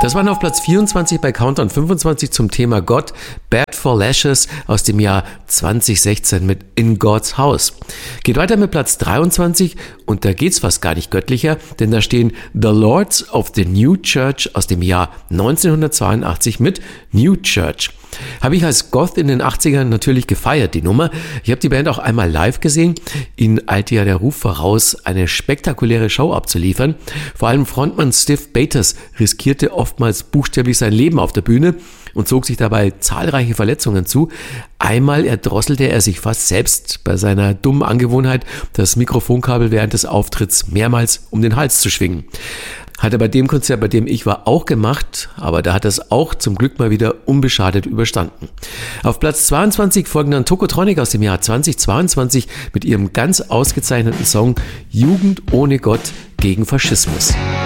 Das waren auf Platz 24 bei Countdown 25 zum Thema Gott, Bad for Lashes aus dem Jahr 2016 mit In God's House. Geht weiter mit Platz 23 und da geht's fast gar nicht göttlicher, denn da stehen The Lords of the New Church aus dem Jahr 1982 mit New Church. Habe ich als Goth in den 80ern natürlich gefeiert, die Nummer. Ich habe die Band auch einmal live gesehen. Ihnen eilte ja der Ruf voraus, eine spektakuläre Show abzuliefern. Vor allem Frontmann Stiv Bators riskierte oftmals buchstäblich sein Leben auf der Bühne und zog sich dabei zahlreiche Verletzungen zu. Einmal erdrosselte er sich fast selbst bei seiner dummen Angewohnheit, das Mikrofonkabel während des Auftritts mehrmals um den Hals zu schwingen. Hat er bei dem Konzert, bei dem ich war, auch gemacht, aber da hat er es auch zum Glück mal wieder unbeschadet überstanden. Auf Platz 22 folgen dann Tokotronic aus dem Jahr 2022 mit ihrem ganz ausgezeichneten Song Jugend ohne Gott gegen Faschismus.